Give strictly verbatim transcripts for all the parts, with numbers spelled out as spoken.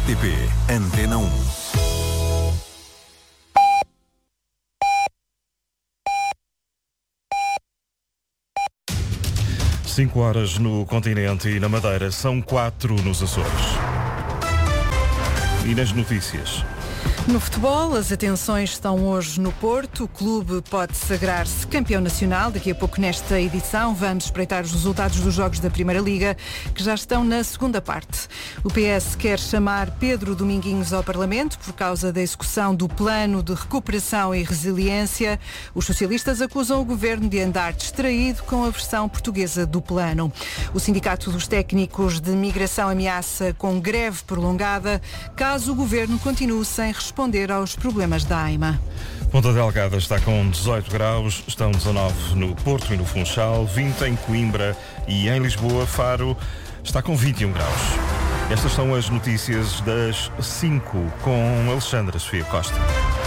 T P Antena um. Cinco horas no continente e na Madeira, são quatro nos Açores. E nas notícias? No futebol, as atenções estão hoje no Porto. O clube pode sagrar-se campeão nacional. Daqui a pouco, nesta edição, vamos espreitar os resultados dos jogos da Primeira Liga, que já estão na segunda parte. O P S quer chamar Pedro Dominguinhos ao Parlamento por causa da execução do Plano de Recuperação e Resiliência. Os socialistas acusam o governo de andar distraído com a versão portuguesa do plano. O Sindicato dos Técnicos de Migração ameaça com greve prolongada caso o governo continue sem responder aos problemas da AIMA. Ponta Delgada está com dezoito graus, estão dezanove no Porto e no Funchal, vinte em Coimbra e em Lisboa. Faro está com vinte e um graus. Estas são as notícias das cinco com Alexandra Sofia Costa.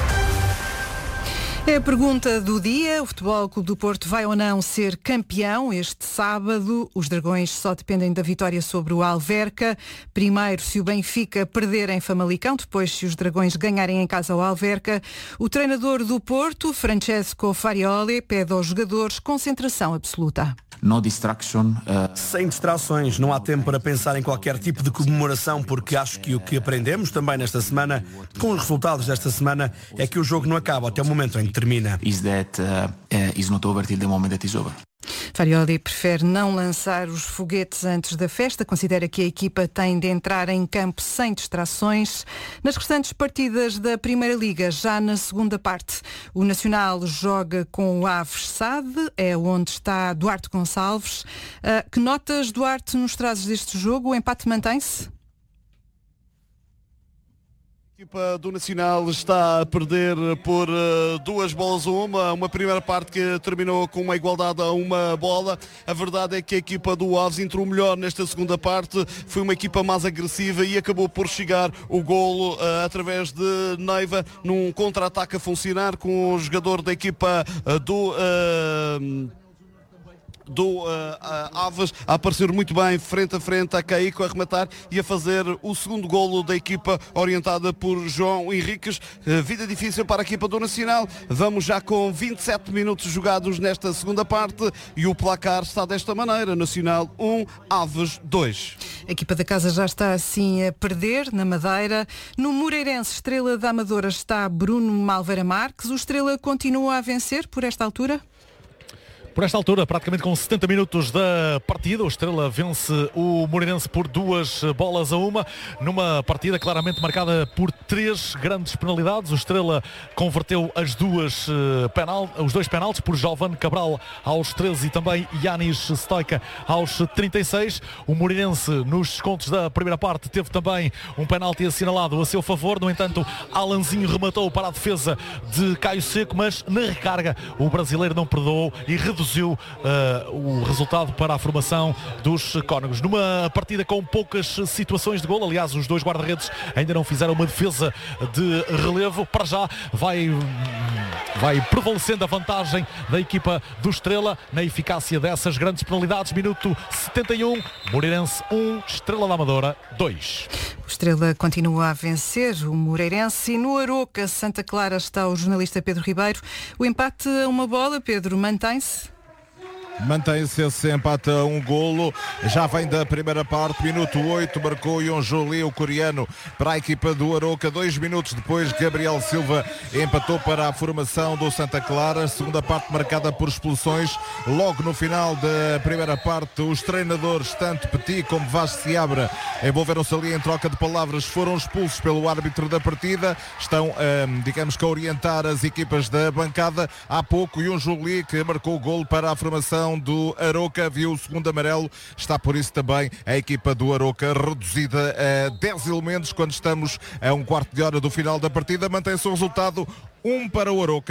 É a pergunta do dia. O Futebol Clube do Porto vai ou não ser campeão este sábado? Os Dragões só dependem da vitória sobre o Alverca. Primeiro, se o Benfica perder em Famalicão, depois se os Dragões ganharem em casa ao Alverca. O treinador do Porto, Francesco Farioli, pede aos jogadores concentração absoluta. No distraction. Uh... Sem distrações, não há tempo para pensar em qualquer tipo de comemoração, porque acho que o que aprendemos também nesta semana, com os resultados desta semana, é que o jogo não acaba até o momento em que termina. Is that uh, uh, is not over till the moment that is over. Farioli prefere não lançar os foguetes antes da festa, considera que a equipa tem de entrar em campo sem distrações. Nas restantes partidas da Primeira Liga, já na segunda parte, o Nacional joga com o Aves Sade, é onde está Duarte Gonçalves. Uh, que notas, Duarte, nos trazes deste jogo? O empate mantém-se? A equipa do Nacional está a perder por uh, duas bolas a uma, uma primeira parte que terminou com uma igualdade a uma bola. A verdade é que a equipa do Aves entrou melhor nesta segunda parte, foi uma equipa mais agressiva e acabou por chegar o golo uh, através de Neiva num contra-ataque a funcionar com o jogador da equipa uh, do... Uh, do uh, uh, Aves a aparecer muito bem frente a frente a Caíco, a rematar e a fazer o segundo golo da equipa orientada por João Henriques. Uh, vida difícil para a equipa do Nacional. Vamos já com vinte e sete minutos jogados nesta segunda parte e o placar está desta maneira: Nacional um, Aves dois. A equipa da casa já está assim a perder na Madeira. No Moreirense, Estrela da Amadora, está Bruno Malveira Marques. O Estrela continua a vencer por esta altura? Por esta altura, praticamente com setenta minutos da partida, o Estrela vence o Moreirense por duas bolas a uma, numa partida claramente marcada por três grandes penalidades. O Estrela converteu as duas penal, os dois penaltis por Giovane Cabral aos treze e também Yanis Stoica aos trinta e seis. O Moreirense, nos descontos da primeira parte, teve também um penalti assinalado a seu favor. No entanto, Alanzinho rematou para a defesa de Caio Seco, mas na recarga o brasileiro não perdoou e reduziu reduziu uh, o resultado para a formação dos Cónegos. Numa partida com poucas situações de gol, aliás, os dois guarda-redes ainda não fizeram uma defesa de relevo. Para já vai, vai prevalecendo a vantagem da equipa do Estrela na eficácia dessas grandes penalidades. Minuto setenta e um, Moreirense um, Estrela da Amadora dois. O Estrela continua a vencer o Moreirense e no Aroca, Santa Clara, está o jornalista Pedro Ribeiro. O empate a uma bola, Pedro, mantém-se? Mantém-se esse empate a um golo, já vem da primeira parte, minuto oito, marcou Yon Jolie, o coreano, para a equipa do Aroca. Dois minutos depois, Gabriel Silva empatou para a formação do Santa Clara. Segunda parte marcada por expulsões. Logo no final da primeira parte, os treinadores, tanto Petit como Vaz Seabra, envolveram-se ali em troca de palavras, foram expulsos pelo árbitro da partida. Estão, hum, digamos que a orientar as equipas da bancada. Há pouco, Yon Jolie, que marcou o golo para a formação do Aroca, viu o segundo amarelo. Está por isso também a equipa do Aroca reduzida a dez elementos quando estamos a um quarto de hora do final da partida. Mantém-se o resultado: um para o Aroca,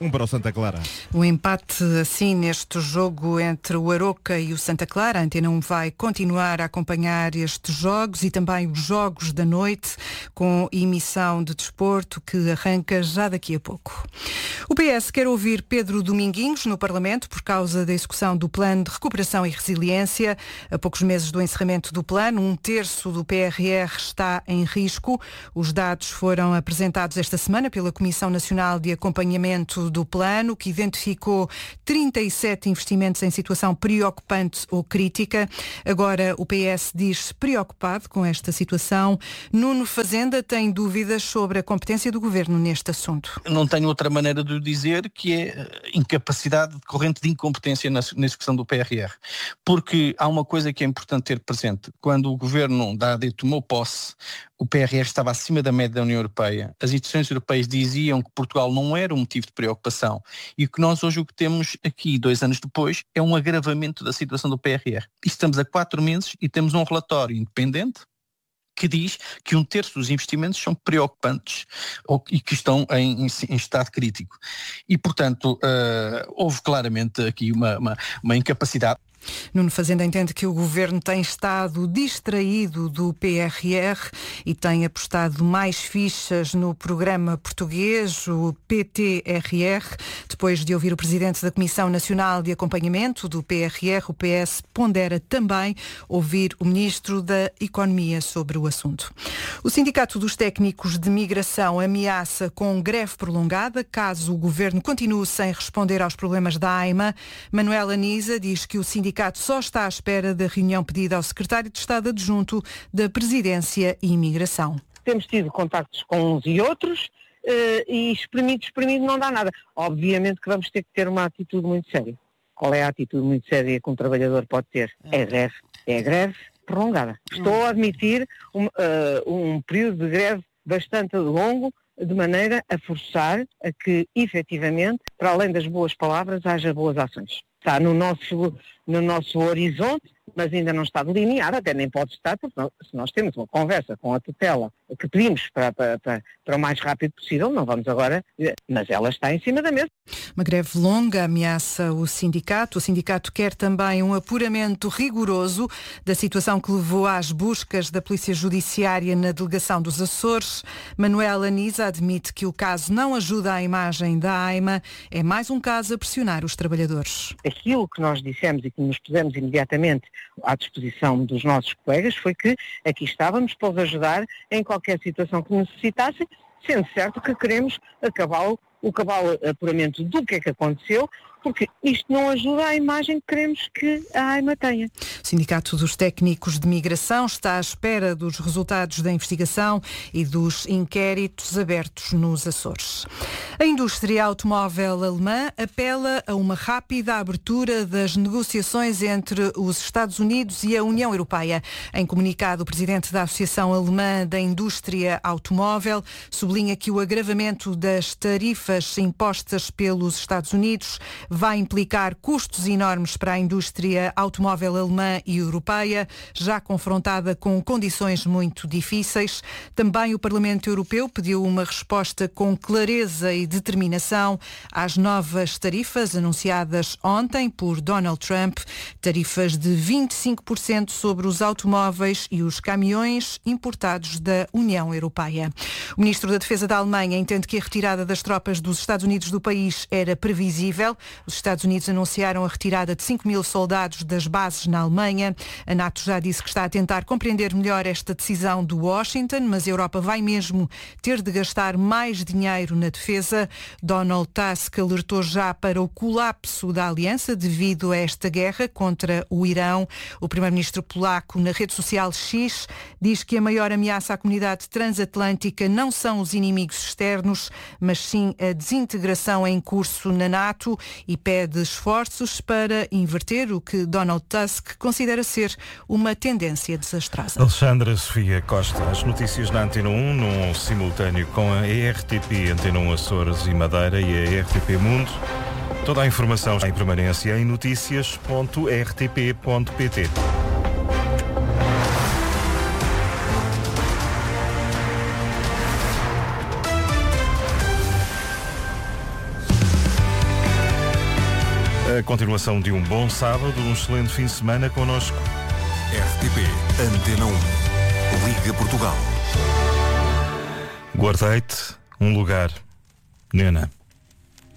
um para o Santa Clara. O empate assim neste jogo entre o Aroca e o Santa Clara. A Antena um vai continuar a acompanhar estes jogos e também os jogos da noite com emissão de desporto que arranca já daqui a pouco. O P S quer ouvir Pedro Dominguinhos no Parlamento por causa da execução do Plano de Recuperação e Resiliência. A poucos meses do encerramento do plano, um terço do P R R está em risco. Os dados foram apresentados esta semana pela Comissão Nacional de Acompanhamento do Plano, que identificou trinta e sete investimentos em situação preocupante ou crítica. Agora o P S diz-se preocupado com esta situação. Nuno Fazenda tem dúvidas sobre a competência do Governo neste assunto. Não tenho outra maneira de o dizer que é incapacidade decorrente de incompetência na, na execução do P R R. Porque há uma coisa que é importante ter presente. Quando o Governo da A D tomou posse, o P R R estava acima da média da União Europeia. As instituições europeias diziam que Portugal não era um motivo de preocupação. E o que nós hoje o que temos aqui, dois anos depois, é um agravamento da situação do P R R. E estamos a quatro meses e temos um relatório independente que diz que um terço dos investimentos são preocupantes ou, e que estão em, em, em estado crítico. E, portanto, uh, houve claramente aqui uma, uma, uma incapacidade. Nuno Fazenda entende que o Governo tem estado distraído do P R R e tem apostado mais fichas no programa português, o P T R R. Depois de ouvir o Presidente da Comissão Nacional de Acompanhamento do P R R, o P S pondera também ouvir o Ministro da Economia sobre o assunto. O Sindicato dos Técnicos de Migração ameaça com greve prolongada caso o Governo continue sem responder aos problemas da AIMA. Manuela Nisa diz que o sindicato O sindicato só está à espera da reunião pedida ao Secretário de Estado Adjunto da Presidência e Imigração. Temos tido contactos com uns e outros uh, e espremido, espremido não dá nada. Obviamente que vamos ter que ter uma atitude muito séria. Qual é a atitude muito séria que um trabalhador pode ter? É greve. É greve prolongada. Estou a admitir um, uh, um período de greve bastante longo, de maneira a forçar a que, efetivamente, para além das boas palavras, haja boas ações. Está no nosso, no nosso horizonte, mas ainda não está delineado, até nem pode estar, porque nós, se nós temos uma conversa com a tutela que pedimos para, para, para, para o mais rápido possível, não vamos agora, mas ela está em cima da mesa. Uma greve longa ameaça o sindicato. O sindicato quer também um apuramento rigoroso da situação que levou às buscas da Polícia Judiciária na delegação dos Açores. Manuela Nisa admite que o caso não ajuda à imagem da AIMA, é mais um caso a pressionar os trabalhadores. Aquilo que nós dissemos e que nos pusemos imediatamente à disposição dos nossos colegas foi que aqui estávamos para os ajudar em qualquer situação que necessitassem, sendo certo que queremos acabar o cabal apuramento do que é que aconteceu, porque isto não ajuda à imagem que queremos que a AIMA tenha. O Sindicato dos Técnicos de Migração está à espera dos resultados da investigação e dos inquéritos abertos nos Açores. A indústria automóvel alemã apela a uma rápida abertura das negociações entre os Estados Unidos e a União Europeia. Em comunicado, o presidente da Associação Alemã da Indústria Automóvel sublinha que o agravamento das tarifas impostas pelos Estados Unidos vai implicar custos enormes para a indústria automóvel alemã e europeia, já confrontada com condições muito difíceis. Também o Parlamento Europeu pediu uma resposta com clareza e determinação às novas tarifas anunciadas ontem por Donald Trump, tarifas de vinte e cinco por cento sobre os automóveis e os caminhões importados da União Europeia. O ministro da Defesa da Alemanha entende que a retirada das tropas dos Estados Unidos do país era previsível. Os Estados Unidos anunciaram a retirada de cinco mil soldados das bases na Alemanha. A NATO já disse que está a tentar compreender melhor esta decisão do Washington, mas a Europa vai mesmo ter de gastar mais dinheiro na defesa. Donald Tusk alertou já para o colapso da aliança devido a esta guerra contra o Irão. O primeiro-ministro polaco, na rede social X, diz que a maior ameaça à comunidade transatlântica não são os inimigos externos, mas sim a desintegração em curso na NATO, e pede esforços para inverter o que Donald Tusk considera ser uma tendência desastrosa. Alexandra Sofia Costa, as notícias na Antena um, num simultâneo com a E R T P Antena um Açores e Madeira e a E R T P Mundo. Toda a informação em permanência em notícias ponto r t p ponto p t. A continuação de um bom sábado, um excelente fim de semana connosco. R T P Antena um, Liga Portugal. Guardei-te um lugar, Nena.